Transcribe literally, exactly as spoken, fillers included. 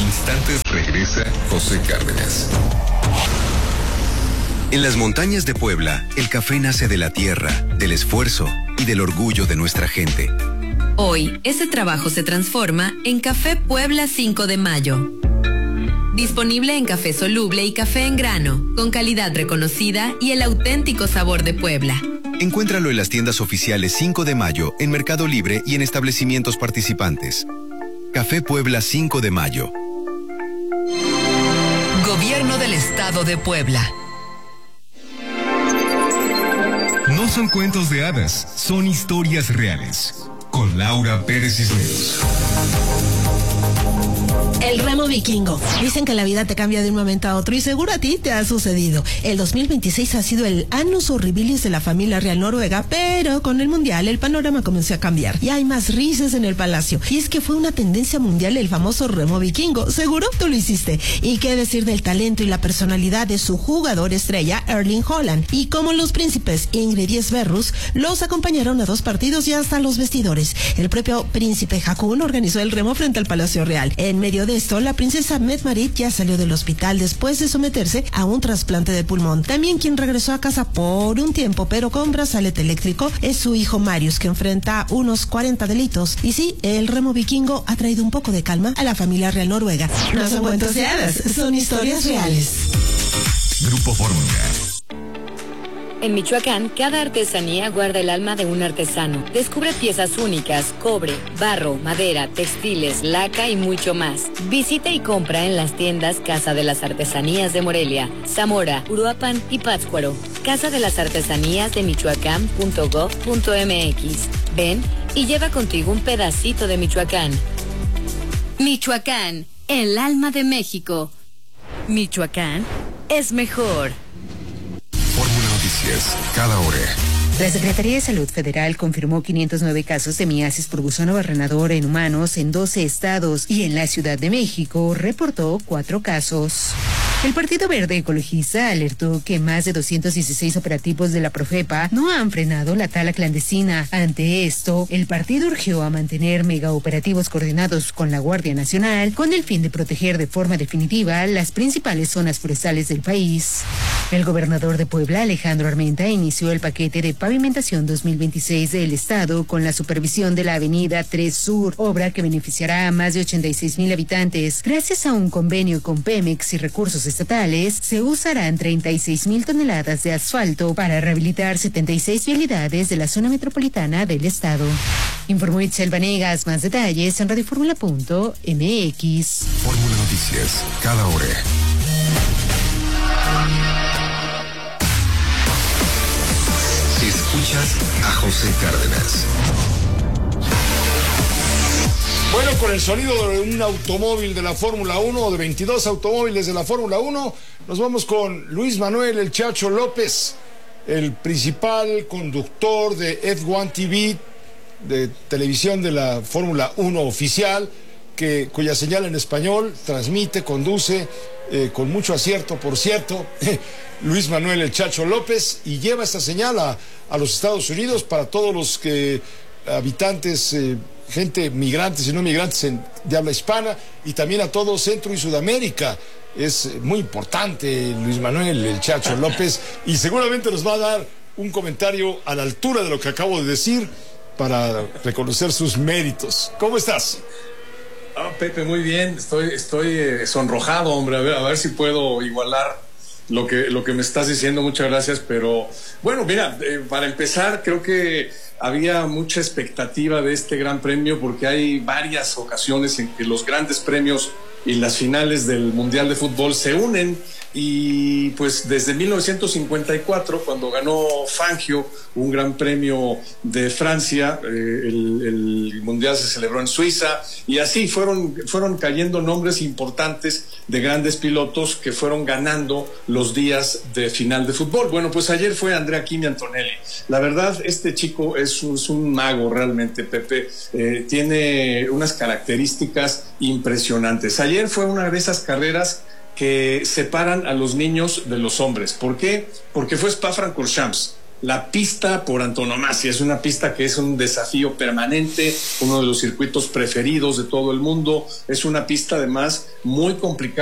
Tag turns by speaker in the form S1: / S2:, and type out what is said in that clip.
S1: instantes regresa José Cárdenas.
S2: En las montañas de Puebla, el café nace de la tierra, del esfuerzo y del orgullo de nuestra gente.
S3: Hoy, ese trabajo se transforma en Café Puebla cinco de mayo. Disponible en café soluble y café en grano, con calidad reconocida y el auténtico sabor de Puebla.
S2: Encuéntralo en las tiendas oficiales cinco de mayo, en Mercado Libre y en establecimientos participantes. Café Puebla cinco de mayo.
S4: Gobierno del Estado de Puebla.
S1: No son cuentos de hadas, son historias reales. Con Laura Pérez Cisneros.
S5: El remo vikingo. Dicen que la vida te cambia de un momento a otro y seguro a ti te ha sucedido. El dos mil veintiséis ha sido el annus horribilis de la familia real noruega, pero con el mundial el panorama comenzó a cambiar y hay más risas en el palacio. Y es que fue una tendencia mundial el famoso remo vikingo. Seguro tú lo hiciste. Y qué decir del talento y la personalidad de su jugador estrella, Erling Haaland. Y como los príncipes Ingrid y Sverrus los acompañaron a dos partidos y hasta los vestidores. El propio príncipe Haakon organizó el remo frente al Palacio Real. En medio de esto, la princesa Mette-Marit ya salió del hospital después de someterse a un trasplante de pulmón. También quien regresó a casa por un tiempo, pero con brazalete eléctrico, es su hijo Marius, que enfrenta unos cuarenta delitos. Y sí, el remo vikingo ha traído un poco de calma a la familia real noruega. No son cuentos de hadas, son historias reales.
S1: Grupo Fórmula.
S6: En Michoacán, cada artesanía guarda el alma de un artesano. Descubre piezas únicas, cobre, barro, madera, textiles, laca y mucho más. Visita y compra en las tiendas Casa de las Artesanías de Morelia, Zamora, Uruapan y Pátzcuaro. Casa de las Artesanías de Michoacán punto gov punto m x. Ven y lleva contigo un pedacito de Michoacán.
S3: Michoacán, el alma de México. Michoacán es mejor.
S1: Fórmula Noticias, cada hora.
S7: La Secretaría de Salud Federal confirmó quinientos nueve casos de miasis por gusano barrenador en humanos en doce estados y en la Ciudad de México reportó cuatro casos. El Partido Verde Ecologista alertó que más de doscientos dieciséis operativos de la Profepa no han frenado la tala clandestina. Ante esto, el partido urgió a mantener megaoperativos coordinados con la Guardia Nacional con el fin de proteger de forma definitiva las principales zonas forestales del país. El gobernador de Puebla, Alejandro Armenta, inició el paquete de pavimentación dos mil veintiséis del Estado con la supervisión de la Avenida tres Sur, obra que beneficiará a más de ochenta y seis mil habitantes. Gracias a un convenio con Pemex y recursos estatales, se usarán treinta y seis mil toneladas de asfalto para rehabilitar setenta y seis vialidades de la zona metropolitana del estado. Informó Itzel Vanegas. Más detalles en radioformula punto m x.
S1: Fórmula Noticias, cada hora. Escuchas a José Cárdenas.
S8: Bueno, con el sonido de un automóvil de la Fórmula uno o de veintidós automóviles de la Fórmula uno, nos vamos con Luis Manuel El Chacho López, el principal conductor de F uno T V, de televisión de la Fórmula uno oficial, que, cuya señal en español transmite, conduce eh, con mucho acierto, por cierto, Luis Manuel El Chacho López, y lleva esta señal a, a los Estados Unidos para todos los que habitantes, eh, gente migrantes y no migrantes en, de habla hispana, y también a todo Centro y Sudamérica. Es muy importante Luis Manuel El Chacho López, y seguramente nos va a dar un comentario a la altura de lo que acabo de decir para reconocer sus méritos. ¿Cómo estás?
S9: Ah, Pepe, muy bien. Estoy, estoy eh, sonrojado, hombre. A ver, a ver si puedo igualar lo que, lo que me estás diciendo. Muchas gracias. Pero bueno, mira, eh, para empezar, creo que había mucha expectativa de este gran premio porque hay varias ocasiones en que los grandes premios y las finales del Mundial de Fútbol se unen, y pues desde mil novecientos cincuenta y cuatro, cuando ganó Fangio un gran premio de Francia, eh, el, el Mundial se celebró en Suiza, y así fueron, fueron cayendo nombres importantes de grandes pilotos que fueron ganando los días de final de fútbol. Bueno, pues ayer fue Andrea Kimi Antonelli. La verdad, este chico es un, es un mago realmente, Pepe. Eh, tiene unas características impresionantes. Ayer fue una de esas carreras que separan a los niños de los hombres. ¿Por qué? Porque fue Spa-Francorchamps. la pista por antonomasia. Es una pista que es un desafío permanente, uno de los circuitos preferidos de todo el mundo. Es una pista además muy complicada